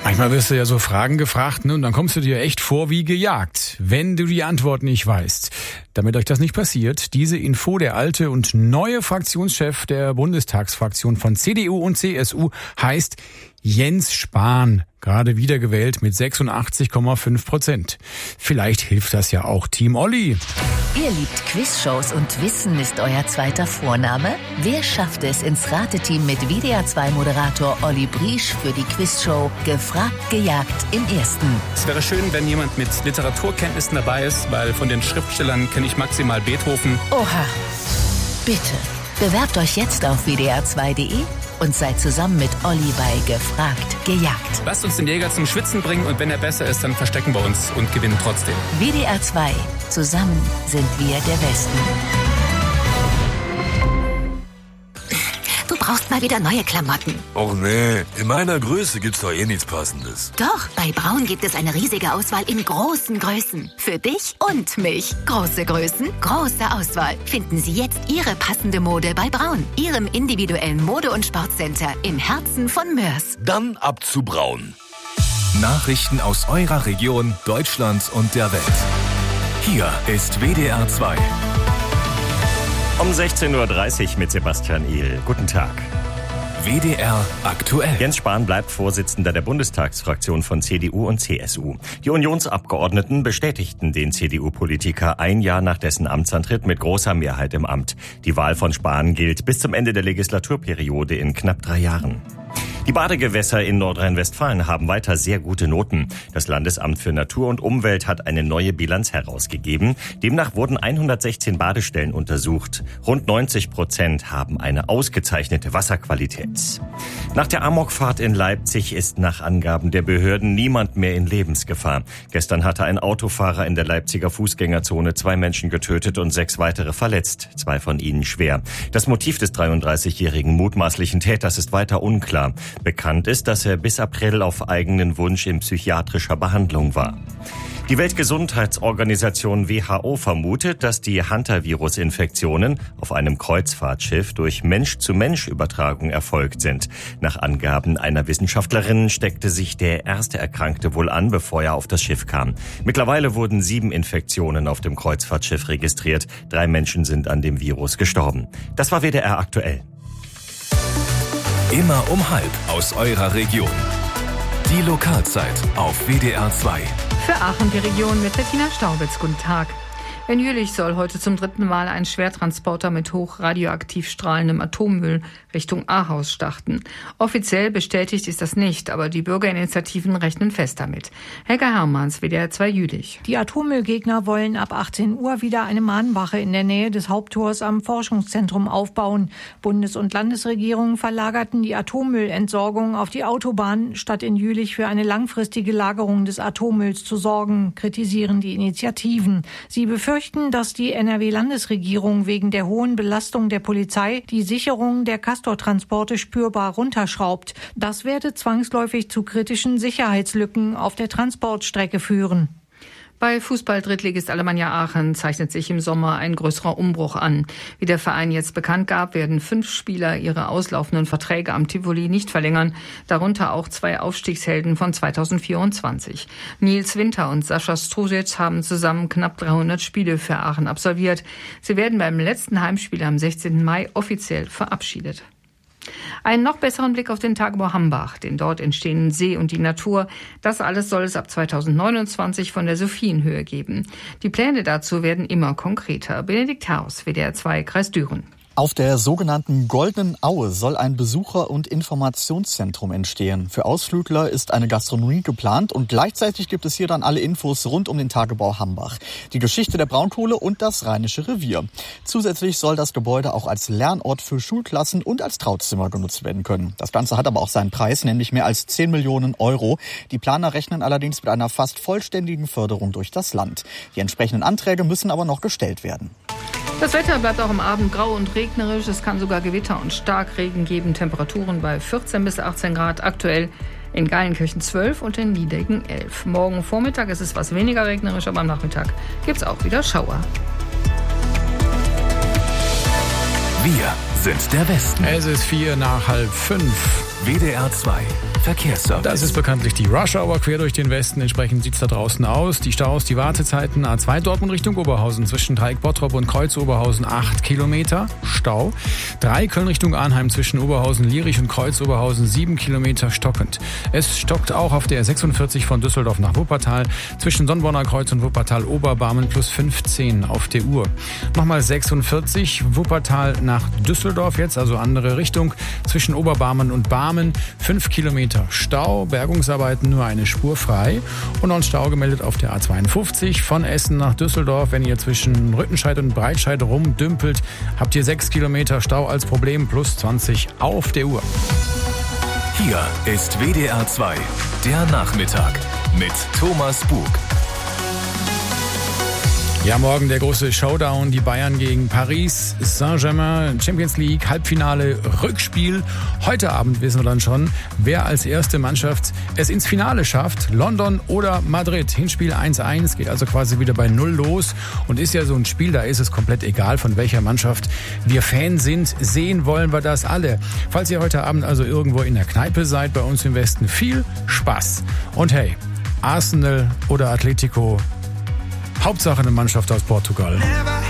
Manchmal wirst du ja so Fragen gefragt, ne? Und dann kommst du dir echt vor wie gejagt, wenn du die Antwort nicht weißt. Damit euch das nicht passiert, diese Info: der alte und neue Fraktionschef der Bundestagsfraktion von CDU und CSU heißt Jens Spahn, gerade wiedergewählt mit 86,5%. Vielleicht hilft das ja auch Team Olli. Ihr liebt Quizshows und Wissen ist euer zweiter Vorname? Wer schafft es ins Rateteam mit WDR2-Moderator Olli Briesch für die Quizshow Gefragt, Gejagt im Ersten? Es wäre schön, wenn jemand mit Literaturkenntnissen dabei ist, weil von den Schriftstellern kenne ich maximal Beethoven. Oha, bitte. Bewerbt euch jetzt auf wdr2.de und seid zusammen mit Olli bei Gefragt, Gejagt. Lasst uns den Jäger zum Schwitzen bringen und wenn er besser ist, dann verstecken wir uns und gewinnen trotzdem. WDR 2. Zusammen sind wir der Westen. Du brauchst mal wieder neue Klamotten. Och nee, in meiner Größe gibt's doch eh nichts Passendes. Doch, bei Braun gibt es eine riesige Auswahl in großen Größen. Für dich und mich. Große Größen, große Auswahl. Finden Sie jetzt Ihre passende Mode bei Braun. Ihrem individuellen Mode- und Sportcenter im Herzen von Mörs. Dann ab zu Braun. Nachrichten aus eurer Region, Deutschland und der Welt. Hier ist WDR 2. Um 16.30 Uhr mit Sebastian Ehl. Guten Tag. WDR aktuell. Jens Spahn bleibt Vorsitzender der Bundestagsfraktion von CDU und CSU. Die Unionsabgeordneten bestätigten den CDU-Politiker ein Jahr nach dessen Amtsantritt mit großer Mehrheit im Amt. Die Wahl von Spahn gilt bis zum Ende der Legislaturperiode in knapp 3 Jahren. Die Badegewässer in Nordrhein-Westfalen haben weiter sehr gute Noten. Das Landesamt für Natur und Umwelt hat eine neue Bilanz herausgegeben. Demnach wurden 116 Badestellen untersucht. Rund 90% haben eine ausgezeichnete Wasserqualität. Nach der Amokfahrt in Leipzig ist nach Angaben der Behörden niemand mehr in Lebensgefahr. Gestern hatte ein Autofahrer in der Leipziger Fußgängerzone 2 Menschen getötet und 6 weitere verletzt. 2 von ihnen schwer. Das Motiv des 33-jährigen mutmaßlichen Täters ist weiter unklar. Bekannt ist, dass er bis April auf eigenen Wunsch in psychiatrischer Behandlung war. Die Weltgesundheitsorganisation WHO vermutet, dass die Hantavirus-Infektionen auf einem Kreuzfahrtschiff durch Mensch-zu-Mensch-Übertragung erfolgt sind. Nach Angaben einer Wissenschaftlerin steckte sich der erste Erkrankte wohl an, bevor er auf das Schiff kam. Mittlerweile wurden 7 Infektionen auf dem Kreuzfahrtschiff registriert. 3 Menschen sind an dem Virus gestorben. Das war WDR aktuell. Immer um halb aus eurer Region. Die Lokalzeit auf WDR 2. Für Aachen die Region mit Bettina Staubitz. Guten Tag. In Jülich soll heute zum 3. Mal ein Schwertransporter mit hochradioaktiv strahlendem Atommüll Richtung Ahaus starten. Offiziell bestätigt ist das nicht, aber die Bürgerinitiativen rechnen fest damit. Helga Hermanns, WDR 2 Jülich. Die Atommüllgegner wollen ab 18 Uhr wieder eine Mahnwache in der Nähe des Haupttors am Forschungszentrum aufbauen. Bundes- und Landesregierungen verlagerten die Atommüllentsorgung auf die Autobahn, statt in Jülich für eine langfristige Lagerung des Atommülls zu sorgen, kritisieren die Initiativen. Sie befürchten, dass die NRW-Landesregierung wegen der hohen Belastung der Polizei die Sicherung der Castor-Transporte spürbar runterschraubt. Das werde zwangsläufig zu kritischen Sicherheitslücken auf der Transportstrecke führen. Bei Fußball-Drittligist Alemannia Aachen zeichnet sich im Sommer ein größerer Umbruch an. Wie der Verein jetzt bekannt gab, werden 5 Spieler ihre auslaufenden Verträge am Tivoli nicht verlängern, darunter auch 2 Aufstiegshelden von 2024. Nils Winter und Sascha Strusic haben zusammen knapp 300 Spiele für Aachen absolviert. Sie werden beim letzten Heimspiel am 16. Mai offiziell verabschiedet. Einen noch besseren Blick auf den Tagebau Hambach, den dort entstehenden See und die Natur. Das alles soll es ab 2029 von der Sophienhöhe geben. Die Pläne dazu werden immer konkreter. Benedikt Haus, WDR 2, Kreis Düren. Auf der sogenannten Goldenen Aue soll ein Besucher- und Informationszentrum entstehen. Für Ausflügler ist eine Gastronomie geplant und gleichzeitig gibt es hier dann alle Infos rund um den Tagebau Hambach, die Geschichte der Braunkohle und das Rheinische Revier. Zusätzlich soll das Gebäude auch als Lernort für Schulklassen und als Trauzimmer genutzt werden können. Das Ganze hat aber auch seinen Preis, nämlich mehr als 10 Millionen Euro. Die Planer rechnen allerdings mit einer fast vollständigen Förderung durch das Land. Die entsprechenden Anträge müssen aber noch gestellt werden. Das Wetter bleibt auch am Abend grau und regnerisch. Es kann sogar Gewitter und Starkregen geben. Temperaturen bei 14 bis 18 Grad. Aktuell in Geilenkirchen 12 und in Niedegen 11. Morgen Vormittag ist es was weniger regnerisch, aber am Nachmittag gibt es auch wieder Schauer. Wir sind der Westen. Es ist 4 nach halb 5. WDR 2 Verkehrsservice. Das ist bekanntlich die Rush-Hour quer durch den Westen. Entsprechend sieht es da draußen aus. Die Staus, die Wartezeiten. A2 Dortmund Richtung Oberhausen zwischen Dreieck Bottrop und Kreuz Oberhausen 8 Kilometer Stau. 3 Köln Richtung Arnheim zwischen Oberhausen Lierich und Kreuz Oberhausen 7 Kilometer stockend. Es stockt auch auf der 46 von Düsseldorf nach Wuppertal zwischen Sonnborner Kreuz und Wuppertal Oberbarmen plus 15 auf der Uhr. Nochmal 46 Wuppertal nach Düsseldorf jetzt, also andere Richtung zwischen Oberbarmen und Barmen 5 Kilometer Stau, Bergungsarbeiten nur eine Spur frei und noch ein Stau gemeldet auf der A52 von Essen nach Düsseldorf. Wenn ihr zwischen Rüttenscheid und Breitscheid rumdümpelt, habt ihr 6 Kilometer Stau als Problem plus 20 auf der Uhr. Hier ist WDR 2, der Nachmittag mit Thomas Bug. Ja, morgen der große Showdown, die Bayern gegen Paris Saint-Germain, Champions League, Halbfinale, Rückspiel. Heute Abend wissen wir dann schon, wer als erste Mannschaft es ins Finale schafft. London oder Madrid. Hinspiel 1-1, geht also quasi wieder bei 0 los. Und ist ja so ein Spiel, da ist es komplett egal, von welcher Mannschaft wir Fan sind. Sehen wollen wir das alle. Falls ihr heute Abend also irgendwo in der Kneipe seid, bei uns im Westen, viel Spaß. Und hey, Arsenal oder Atletico, Hauptsache eine Mannschaft aus Portugal.